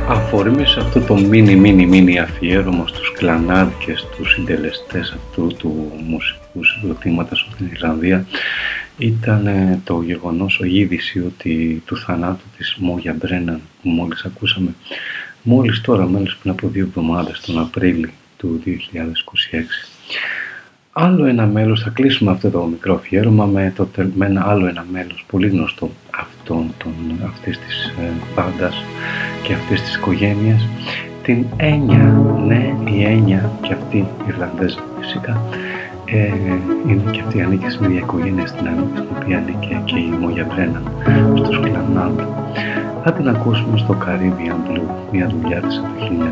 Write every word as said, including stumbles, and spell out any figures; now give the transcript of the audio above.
Αφορμή σε αυτό το μίνι μίνι μίνι αφιέρωμα στους Κλανάδ και στους συντελεστές αυτού του μουσικού συγκροτήματος από την Ιρλανδία ήταν το γεγονός, η είδηση ότι του θανάτου της Μόγια Μπρέναν που μόλις ακούσαμε μόλις τώρα, μόλις πριν από δύο εβδομάδες, τον Απρίλη του δύο χιλιάδες είκοσι έξι. Άλλο ένα μέλος, θα κλείσουμε αυτό το μικρό αφιέρωμα με, το, με ένα άλλο ένα μέλος πολύ γνωστό αυτών, των, αυτής της ε, μπάντας και αυτής της οικογένειας, την Ένια. Ναι, η Ένια και αυτή Ιρλανδέζα φυσικά ε, είναι και αυτή, ανήκει σε μια οικογένεια στην, στην οποία ανήκει και η Μόγια Μπρέναν στους Κλανάδ. Θα την ακούσουμε στο Caribbean Blue, μια δουλειά της από το χίλια